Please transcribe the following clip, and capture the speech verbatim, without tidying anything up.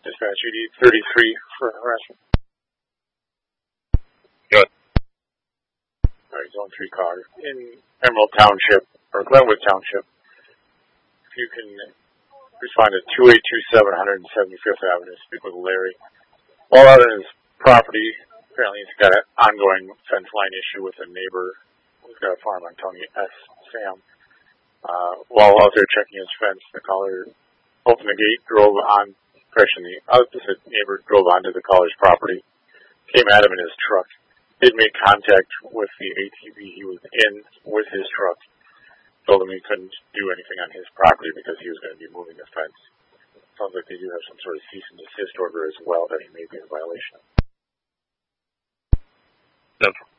Dispatch eighty thirty-three for harassment. Good. Alright, zone three car. In Emerald Township, or Glenwood Township, if you can respond to two eight two seven one seventy-fifth Avenue, speak with Larry. While out on his property, apparently he's got an ongoing fence line issue with a neighbor who's got a farm on Tony S. Sam. Uh, while out there checking his fence, the caller opened the gate, drove on, correction, the opposite neighbor drove onto the caller's property, came at him in his truck, did make contact with the A T V he was in with his truck, told him he couldn't do anything on his property because he was going to be moving the fence. Sounds like they do have some sort of cease and desist order as well that he may be in violation of. No.